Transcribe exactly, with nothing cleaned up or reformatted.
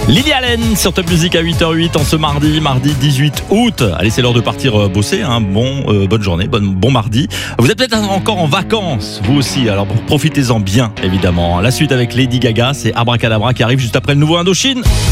Lily Allen sur Top Music à huit heures zéro huit en ce mardi, mardi dix-huit août. Allez, c'est l'heure de partir bosser. Hein. Bon, euh, bonne journée, bon, bon mardi. Vous êtes peut-être encore en vacances, vous aussi. Alors profitez-en bien, évidemment. La suite avec Lady Gaga, c'est Abracadabra qui arrive juste après le nouveau Indochine.